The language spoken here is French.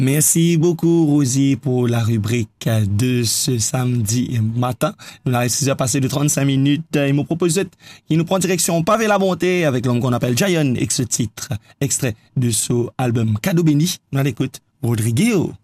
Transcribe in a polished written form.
Merci beaucoup, Rosie, pour la rubrique de ce samedi matin. Nous avons 6 heures passées de 35 minutes. Il me propose qu'il nous prend direction Pavé la Bonté avec l'homme qu'on appelle Jayon et ce titre, extrait de son album Cadeau Béni. Nous l'écoute, Rodrigo.